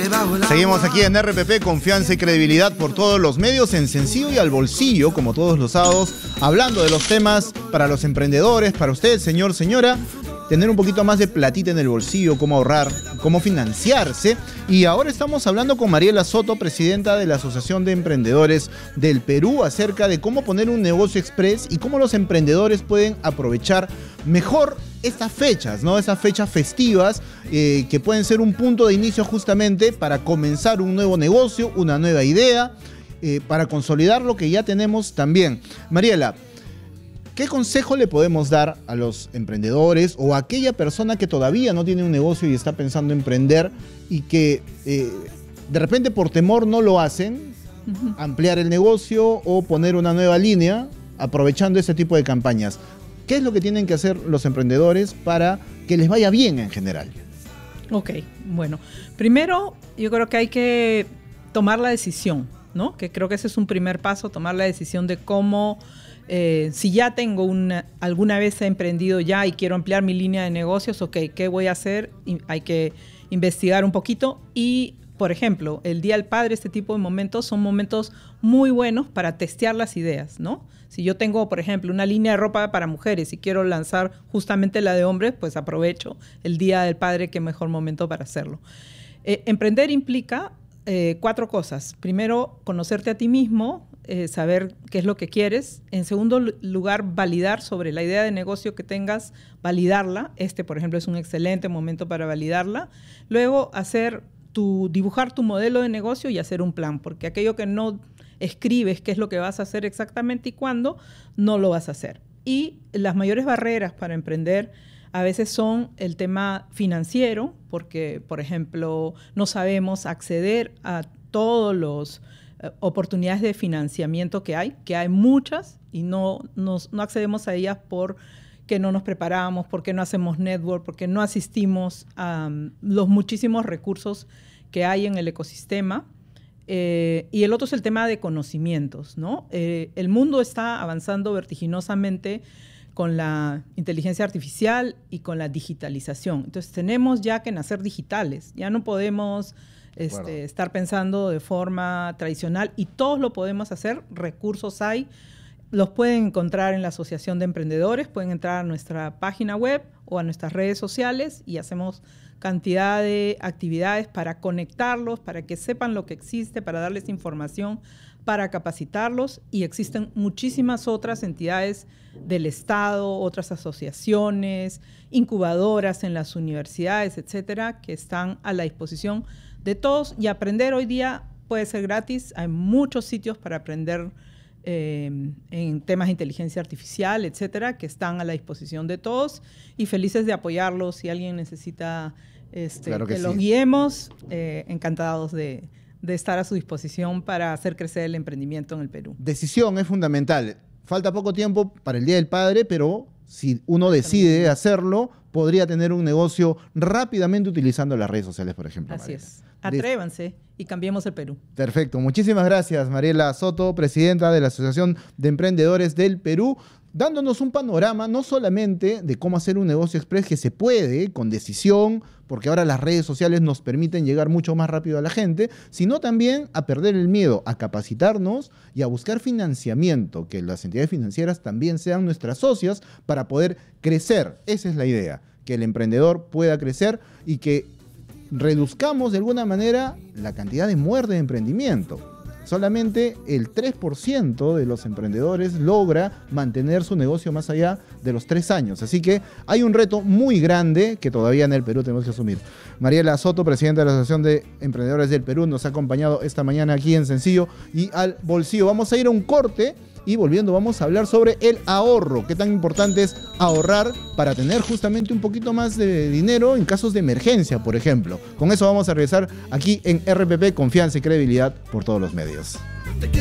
Seguimos aquí en RPP, confianza y credibilidad por todos los medios, en sencillo y al bolsillo, como todos los sábados, hablando de los temas para los emprendedores, para usted, señor, señora, tener un poquito más de platita en el bolsillo, cómo ahorrar, cómo financiarse. Y ahora estamos hablando con Mariela Soto, presidenta de la Asociación de Emprendedores del Perú, acerca de cómo poner un negocio express y cómo los emprendedores pueden aprovechar mejor estas fechas, ¿no? Esas fechas festivas que pueden ser un punto de inicio justamente para comenzar un nuevo negocio, una nueva idea, para consolidar lo que ya tenemos también. Mariela, ¿qué consejo le podemos dar a los emprendedores o a aquella persona que todavía no tiene un negocio y está pensando emprender y que de repente por temor no lo hacen, ampliar el negocio o poner una nueva línea aprovechando ese tipo de campañas? ¿Qué es lo que tienen que hacer los emprendedores para que les vaya bien en general? Ok, bueno, primero yo creo que hay que tomar la decisión, ¿no? Que creo que ese es un primer paso, tomar la decisión de cómo, si ya tengo alguna vez he emprendido ya y quiero ampliar mi línea de negocios, ok, ¿qué voy a hacer? Hay que investigar un poquito y, por ejemplo, el Día del Padre, este tipo de momentos son momentos muy buenos para testear las ideas, ¿no? Si yo tengo, por ejemplo, una línea de ropa para mujeres y quiero lanzar justamente la de hombres, pues aprovecho el Día del Padre, qué mejor momento para hacerlo. Emprender implica 4 cosas. Primero, conocerte a ti mismo, saber qué es lo que quieres. En segundo lugar, validar sobre la idea de negocio que tengas, validarla. Por ejemplo, es un excelente momento para validarla. Luego, dibujar tu modelo de negocio y hacer un plan, porque aquello que no escribes qué es lo que vas a hacer exactamente y cuándo, no lo vas a hacer. Y las mayores barreras para emprender a veces son el tema financiero, porque, por ejemplo, no sabemos acceder a todas las oportunidades de financiamiento que hay muchas y no accedemos a ellas porque no nos preparamos, porque no hacemos network, porque no asistimos a los muchísimos recursos que hay en el ecosistema. Y el otro es el tema de conocimientos, ¿no? El mundo está avanzando vertiginosamente con la inteligencia artificial y con la digitalización. Entonces tenemos ya que nacer digitales. Ya no podemos estar pensando de forma tradicional y todos lo podemos hacer. Recursos hay. Los pueden encontrar en la Asociación de Emprendedores. Pueden entrar a nuestra página web o a nuestras redes sociales y hacemos cantidad de actividades para conectarlos, para que sepan lo que existe, para darles información, para capacitarlos. Y existen muchísimas otras entidades del Estado, otras asociaciones, incubadoras en las universidades, etcétera, que están a la disposición de todos. Y aprender hoy día puede ser gratis. Hay muchos sitios para aprender en temas de inteligencia artificial, etcétera, que están a la disposición de todos y felices de apoyarlos. Si alguien necesita claro que los guiemos, encantados de estar a su disposición para hacer crecer el emprendimiento en el Perú. Decisión es fundamental. Falta poco tiempo para el Día del Padre, pero si uno decide hacerlo, podría tener un negocio rápidamente utilizando las redes sociales, por ejemplo. Así es. Atrévanse y cambiemos el Perú. Perfecto. Muchísimas gracias, Mariela Soto, presidenta de la Asociación de Emprendedores del Perú, dándonos un panorama no solamente de cómo hacer un negocio express que se puede con decisión, porque ahora las redes sociales nos permiten llegar mucho más rápido a la gente, sino también a perder el miedo, a capacitarnos y a buscar financiamiento, que las entidades financieras también sean nuestras socias para poder crecer. Esa es la idea, que el emprendedor pueda crecer y que reduzcamos de alguna manera la cantidad de muerte de emprendimiento. Solamente el 3% de los emprendedores logra mantener su negocio más allá de los 3 años. Así que hay un reto muy grande que todavía en el Perú tenemos que asumir. Mariela Soto, presidenta de la Asociación de Emprendedores del Perú, nos ha acompañado esta mañana aquí en Sencillo y al Bolsillo. Vamos a ir a un corte y volviendo vamos a hablar sobre el ahorro. Qué tan importante es ahorrar para tener justamente un poquito más de dinero en casos de emergencia, por ejemplo. Con eso vamos a regresar aquí en RPP, confianza y credibilidad por todos los medios.